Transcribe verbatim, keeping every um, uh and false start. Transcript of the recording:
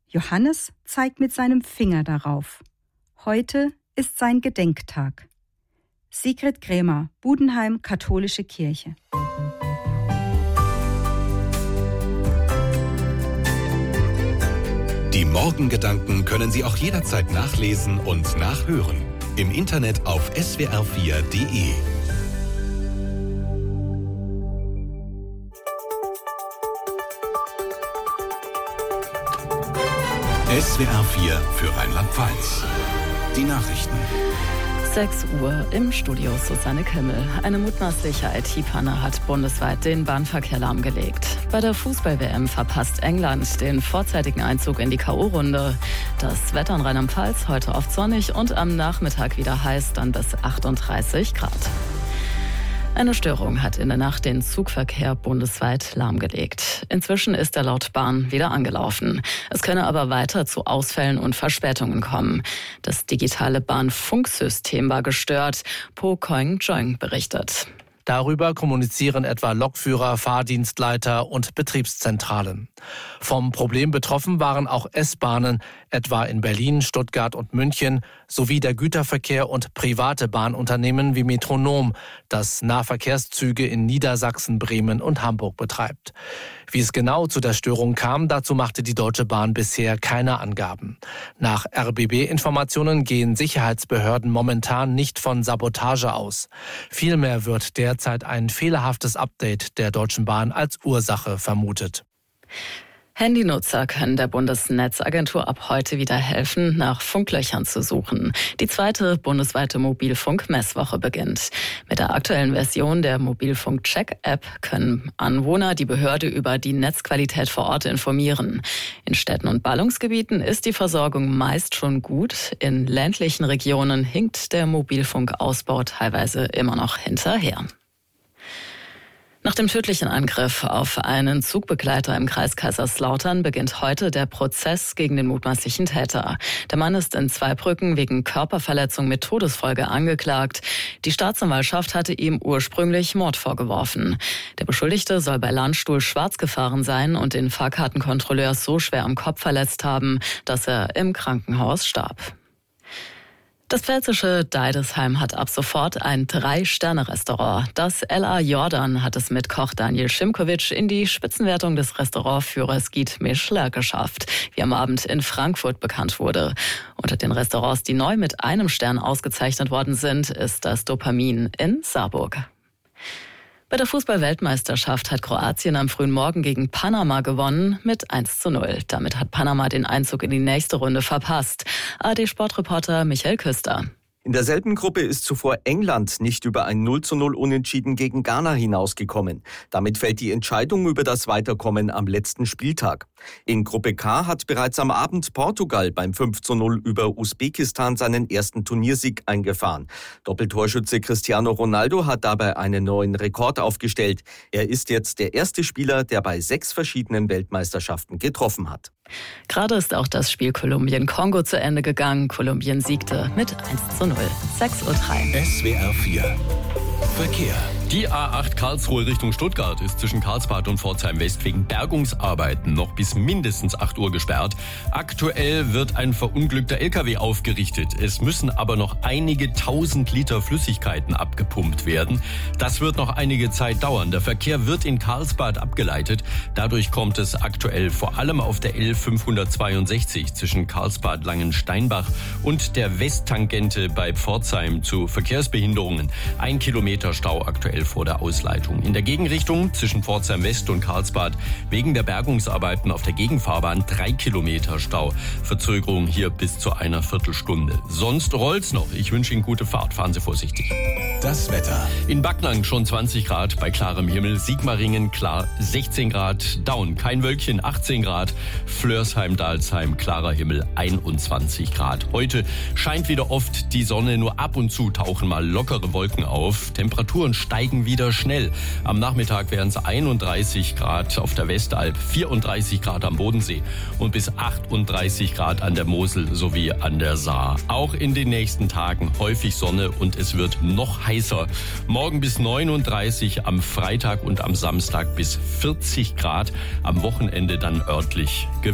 Johannes zeigt mit seinem Finger darauf. Heute ist sein Gedenktag. Sigrid Krämer, Budenheim, Katholische Kirche. Die Morgengedanken können Sie auch jederzeit nachlesen und nachhören. Im Internet auf s w r vier punkt d e. S W R vier für Rheinland-Pfalz. Die Nachrichten. sechs Uhr im Studio Susanne Kimmel. Eine mutmaßliche I T-Panne hat bundesweit den Bahnverkehr lahmgelegt. Bei der Fußball-W M verpasst England den vorzeitigen Einzug in die K O-Runde. Das Wetter in Rheinland-Pfalz heute oft sonnig und am Nachmittag wieder heiß, dann bis achtunddreißig Grad. Eine Störung hat in der Nacht den Zugverkehr bundesweit lahmgelegt. Inzwischen ist der laut Bahn wieder angelaufen. Es könne aber weiter zu Ausfällen und Verspätungen kommen. Das digitale Bahnfunksystem war gestört. Po Koing Joing berichtet. Darüber kommunizieren etwa Lokführer, Fahrdienstleiter und Betriebszentralen. Vom Problem betroffen waren auch S-Bahnen, etwa in Berlin, Stuttgart und München, sowie der Güterverkehr und private Bahnunternehmen wie Metronom, das Nahverkehrszüge in Niedersachsen, Bremen und Hamburg betreibt. Wie es genau zu der Störung kam, dazu machte die Deutsche Bahn bisher keine Angaben. Nach R B B-Informationen gehen Sicherheitsbehörden momentan nicht von Sabotage aus. Vielmehr wird derzeit ein fehlerhaftes Update der Deutschen Bahn als Ursache vermutet. Handynutzer können der Bundesnetzagentur ab heute wieder helfen, nach Funklöchern zu suchen. Die zweite bundesweite Mobilfunk-Messwoche beginnt. Mit der aktuellen Version der Mobilfunk-Check-App können Anwohner die Behörde über die Netzqualität vor Ort informieren. In Städten und Ballungsgebieten ist die Versorgung meist schon gut. In ländlichen Regionen hinkt der Mobilfunkausbau teilweise immer noch hinterher. Nach dem tödlichen Angriff auf einen Zugbegleiter im Kreis Kaiserslautern beginnt heute der Prozess gegen den mutmaßlichen Täter. Der Mann ist in Zweibrücken wegen Körperverletzung mit Todesfolge angeklagt. Die Staatsanwaltschaft hatte ihm ursprünglich Mord vorgeworfen. Der Beschuldigte soll bei Landstuhl schwarz gefahren sein und den Fahrkartenkontrolleur so schwer am Kopf verletzt haben, dass er im Krankenhaus starb. Das pfälzische Deidesheim hat ab sofort ein Drei-Sterne-Restaurant. Das L A Jordan hat es mit Koch Daniel Schimkowitsch in die Spitzenwertung des Restaurantführers Guide Michelin geschafft, wie am Abend in Frankfurt bekannt wurde. Unter den Restaurants, die neu mit einem Stern ausgezeichnet worden sind, ist das Dopamin in Saarburg. Bei der Fußball-Weltmeisterschaft hat Kroatien am frühen Morgen gegen Panama gewonnen mit eins zu null. Damit hat Panama den Einzug in die nächste Runde verpasst. A R D-Sportreporter Michael Küster. In derselben Gruppe ist zuvor England nicht über ein null zu null Unentschieden gegen Ghana hinausgekommen. Damit fällt die Entscheidung über das Weiterkommen am letzten Spieltag. In Gruppe K hat bereits am Abend Portugal beim fünf zu null über Usbekistan seinen ersten Turniersieg eingefahren. Doppeltorschütze Cristiano Ronaldo hat dabei einen neuen Rekord aufgestellt. Er ist jetzt der erste Spieler, der bei sechs verschiedenen Weltmeisterschaften getroffen hat. Gerade ist auch das Spiel Kolumbien-Kongo zu Ende gegangen. Kolumbien siegte mit eins zu null. sechs Uhr drei. S W R vier. Verkehr. Die A acht Karlsruhe Richtung Stuttgart ist zwischen Karlsbad und Pforzheim West wegen Bergungsarbeiten noch bis mindestens acht Uhr gesperrt. Aktuell wird ein verunglückter L K W aufgerichtet. Es müssen aber noch einige tausend Liter Flüssigkeiten abgepumpt werden. Das wird noch einige Zeit dauern. Der Verkehr wird in Karlsbad abgeleitet. Dadurch kommt es aktuell vor allem auf der L fünfhundertzweiundsechzig zwischen Karlsbad-Langensteinbach und der Westtangente bei Pforzheim zu Verkehrsbehinderungen. Ein Kilometer Stau aktuell vor der Ausleitung. In der Gegenrichtung zwischen Pforzheim West und Karlsbad wegen der Bergungsarbeiten auf der Gegenfahrbahn drei Kilometer Stau. Verzögerung hier bis zu einer Viertelstunde. Sonst rollt's noch. Ich wünsche Ihnen gute Fahrt. Fahren Sie vorsichtig. Das Wetter. In Backnang schon zwanzig Grad bei klarem Himmel. Sigmaringen klar sechzehn Grad. Daun kein Wölkchen achtzehn Grad. Flörsheim-Dalsheim klarer Himmel einundzwanzig Grad. Heute scheint wieder oft die Sonne. Nur ab und zu tauchen mal lockere Wolken auf. Temperaturen steigen wieder schnell. Am Nachmittag wären es einunddreißig Grad auf der Westalb, vierunddreißig Grad am Bodensee und bis achtunddreißig Grad an der Mosel sowie an der Saar. Auch in den nächsten Tagen häufig Sonne und es wird noch heißer. Morgen bis neununddreißig, am Freitag und am Samstag bis vierzig Grad. Am Wochenende dann örtlich Gewitter.